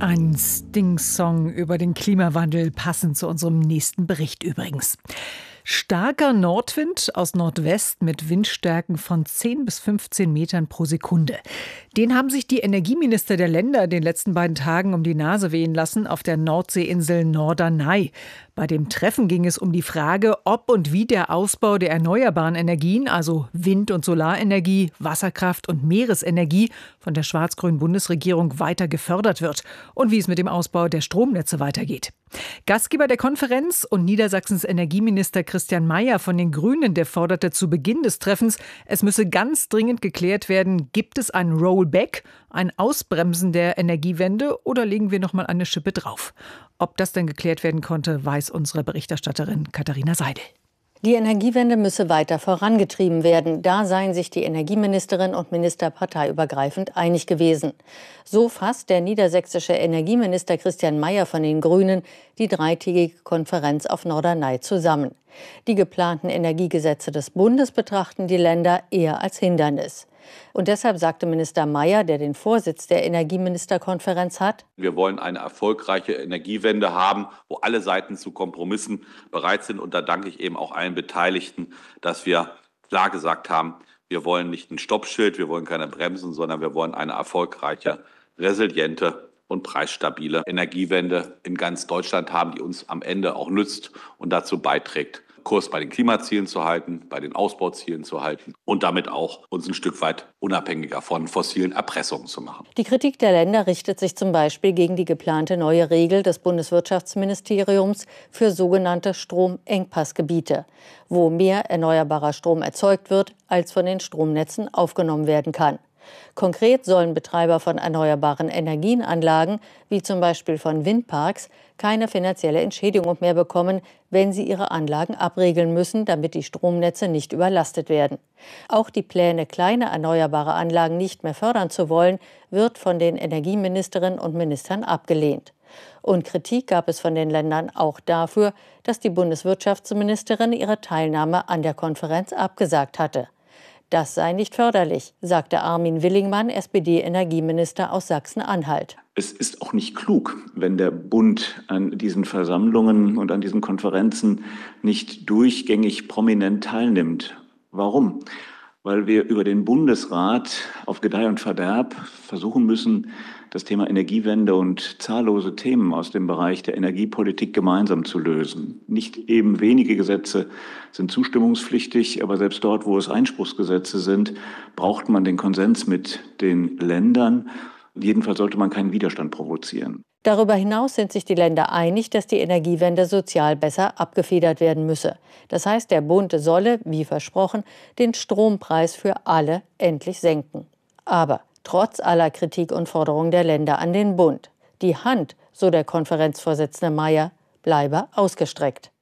Ein Sting-Song über den Klimawandel, passend zu unserem nächsten Bericht übrigens. Starker Nordwind aus Nordwest mit Windstärken von 10 bis 15 Metern pro Sekunde. Den haben sich die Energieminister der Länder in den letzten beiden Tagen um die Nase wehen lassen auf der Nordseeinsel Norderney. Bei dem Treffen ging es um die Frage, ob und wie der Ausbau der erneuerbaren Energien, also Wind- und Solarenergie, Wasserkraft und Meeresenergie, von der schwarz-grünen Bundesregierung weiter gefördert wird und wie es mit dem Ausbau der Stromnetze weitergeht. Gastgeber der Konferenz und Niedersachsens Energieminister Christian Mayer von den Grünen, der forderte zu Beginn des Treffens, es müsse ganz dringend geklärt werden, gibt es ein Rollback, ein Ausbremsen der Energiewende oder legen wir noch mal eine Schippe drauf? Ob das denn geklärt werden konnte, weiß unsere Berichterstatterin Katharina Seidel. Die Energiewende müsse weiter vorangetrieben werden. Da seien sich die Energieministerin und Minister parteiübergreifend einig gewesen. So fasst der niedersächsische Energieminister Christian Mayer von den Grünen die dreitägige Konferenz auf Norderney zusammen. Die geplanten Energiegesetze des Bundes betrachten die Länder eher als Hindernis. Und deshalb sagte Minister Mayer, der den Vorsitz der Energieministerkonferenz hat: Wir wollen eine erfolgreiche Energiewende haben, wo alle Seiten zu Kompromissen bereit sind. Und da danke ich eben auch allen Beteiligten, dass wir klar gesagt haben, wir wollen nicht ein Stoppschild, wir wollen keine Bremsen, sondern wir wollen eine erfolgreiche, resiliente und preisstabile Energiewende in ganz Deutschland haben, die uns am Ende auch nützt und dazu beiträgt, Kurs bei den Klimazielen zu halten, bei den Ausbauzielen zu halten und damit auch uns ein Stück weit unabhängiger von fossilen Erpressungen zu machen. Die Kritik der Länder richtet sich zum Beispiel gegen die geplante neue Regel des Bundeswirtschaftsministeriums für sogenannte Stromengpassgebiete, wo mehr erneuerbarer Strom erzeugt wird, als von den Stromnetzen aufgenommen werden kann. Konkret sollen Betreiber von erneuerbaren Energienanlagen, wie zum Beispiel von Windparks, keine finanzielle Entschädigung mehr bekommen, wenn sie ihre Anlagen abregeln müssen, damit die Stromnetze nicht überlastet werden. Auch die Pläne, kleine erneuerbare Anlagen nicht mehr fördern zu wollen, wird von den Energieministerinnen und Ministern abgelehnt. Und Kritik gab es von den Ländern auch dafür, dass die Bundeswirtschaftsministerin ihre Teilnahme an der Konferenz abgesagt hatte. Das sei nicht förderlich, sagte Armin Willingmann, SPD-Energieminister aus Sachsen-Anhalt. Es ist auch nicht klug, wenn der Bund an diesen Versammlungen und an diesen Konferenzen nicht durchgängig prominent teilnimmt. Warum? Weil wir über den Bundesrat auf Gedeih und Verderb versuchen müssen, das Thema Energiewende und zahllose Themen aus dem Bereich der Energiepolitik gemeinsam zu lösen. Nicht eben wenige Gesetze sind zustimmungspflichtig, aber selbst dort, wo es Einspruchsgesetze sind, braucht man den Konsens mit den Ländern. Jedenfalls sollte man keinen Widerstand provozieren. Darüber hinaus sind sich die Länder einig, dass die Energiewende sozial besser abgefedert werden müsse. Das heißt, der Bund solle, wie versprochen, den Strompreis für alle endlich senken. Aber trotz aller Kritik und Forderungen der Länder an den Bund, die Hand, so der Konferenzvorsitzende Mayer, bleibe ausgestreckt.